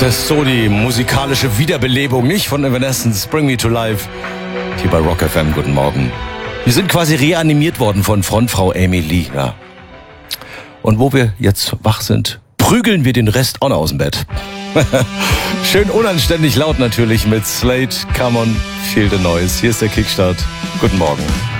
Das ist so die musikalische Wiederbelebung, nicht von Evanescence, Bring Me to Life, hier bei Rock FM. Guten Morgen. Wir sind quasi reanimiert worden von Frontfrau Amy Lee. Ja. Und wo wir jetzt wach sind, prügeln wir den Rest auch noch aus dem Bett. Schön unanständig laut natürlich mit Slade, Come On, Feel the Noise. Hier ist der Kickstart. Guten Morgen.